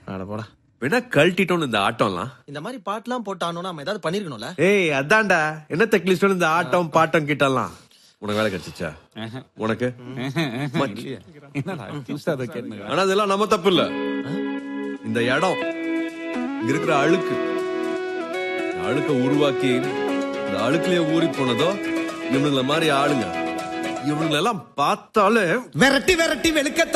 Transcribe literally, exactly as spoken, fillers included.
அட போடா. வேணா கழட்டிட்டோம் இந்த ஆட்டம்லாம். இந்த மாதிரி பாட்டுலாம் போட்டானோ நம்ம ஏதாவது பண்ணிருக்கணும்ல. ஏய் அதான்டா என்ன தெக்லிஸ்டோம் இந்த ஆட்டம் பாட்டம் கிட்டலாம். உனக்கு வேலை கிடைச்சிச்சா? உனக்கு ஆனா அதெல்லாம் நம்ம தப்பு இல்ல. இந்த இடம் இங்க இருக்கிற அழுக்கு, அழுக்க உருவாக்கி இந்த அழுக்குலயே ஊறி போனதோ இவனுங்கள மாதிரி ஆளுங்க. இவனுங்களெல்லாம் பார்த்தாலே விரட்டி விரட்டி வெளுக்க